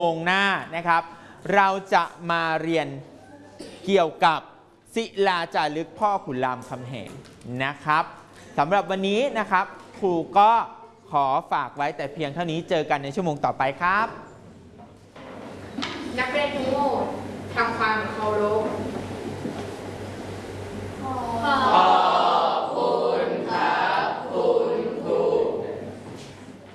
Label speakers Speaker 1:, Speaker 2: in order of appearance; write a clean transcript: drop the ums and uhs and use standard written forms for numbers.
Speaker 1: โมงหน้านะครับเราจะมาเรียนเกี่ยวกับศิลาจารึกพ่อขุนรามคำแหงนะครับสำหรับวันนี้นะครับครูก็ขอฝากไว้แต่เพียงเท่านี้เจอกันในชั่วโมงต่อไปครับ
Speaker 2: นักเรียนทั้งหมดทำความเคารพ